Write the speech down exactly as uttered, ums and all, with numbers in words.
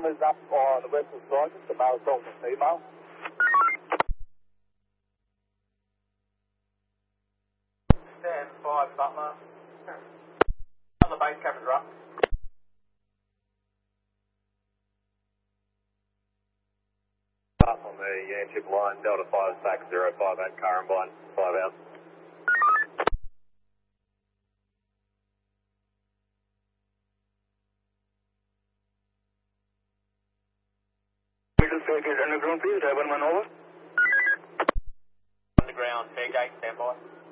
is up on the western side, just a male assault and female. Stand five, Butler. Other base cameras are up. Up on the airship line, Delta five, S A C zero five eight, Currumbine, five hours. Middle Fairgate underground, please. Driver one over. Underground, Fairgate, stand by.